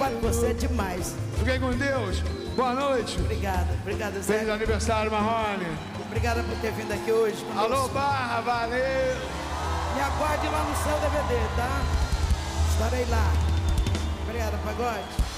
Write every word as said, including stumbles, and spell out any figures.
obrigado, você é demais. Fiquem com Deus. Boa noite. Obrigada, obrigada, Zé. Feliz aniversário, Marrone. Obrigada por ter vindo aqui hoje. Alô, Barra, valeu. Me aguarde lá no seu D V D, tá? Estarei lá. Obrigada, Pagode.